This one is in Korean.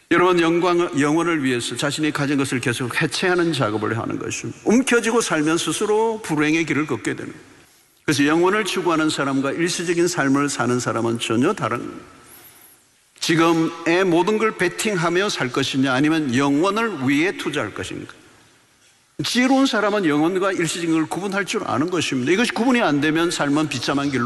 여러분, 영혼을 위해서 자신이 가진 것을 계속 해체하는 작업을 하는 것입니다. 움켜쥐고 살면 스스로 불행의 길을 걷게 되는 거예요. 그래서 영혼을 추구하는 사람과 일시적인 삶을 사는 사람은 전혀 다른 거예요. 지금의 모든 걸 베팅하며 살 것이냐, 아니면 영혼을 위해 투자할 것인가. 지혜로운 사람은 영혼과 일시적인 걸 구분할 줄 아는 것입니다. 이것이 구분이 안 되면 삶은 비참한 길로